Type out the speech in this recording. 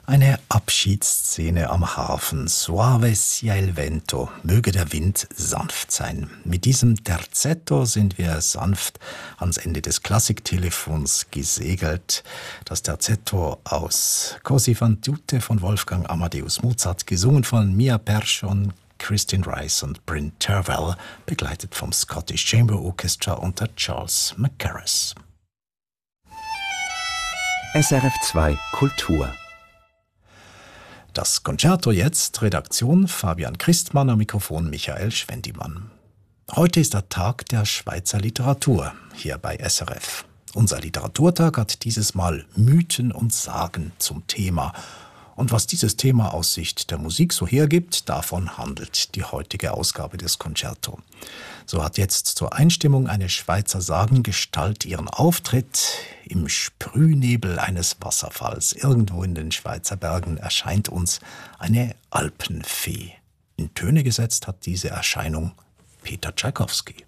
Eine Abschiedsszene am Hafen. Suave sia il vento. Möge der Wind sanft sein. Mit diesem Terzetto sind wir sanft ans Ende des Klassiktelefons gesegelt. Das Terzetto aus Così fan tutte von Wolfgang Amadeus Mozart, gesungen von Mia Persson, Christine Rice und Bryn Terwell, begleitet vom Scottish Chamber Orchestra unter Charles Mackerras. SRF 2 Kultur. Das Concerto jetzt, Redaktion Fabian Christmann, am Mikrofon Michael Schwendimann. Heute ist der Tag der Schweizer Literatur hier bei SRF. Unser Literaturtag hat dieses Mal Mythen und Sagen zum Thema. Und was dieses Thema aus Sicht der Musik so hergibt, davon handelt die heutige Ausgabe des Concerto. So hat jetzt zur Einstimmung eine Schweizer Sagengestalt ihren Auftritt. Im Sprühnebel eines Wasserfalls irgendwo in den Schweizer Bergen erscheint uns eine Alpenfee. In Töne gesetzt hat diese Erscheinung Peter Tschaikowski.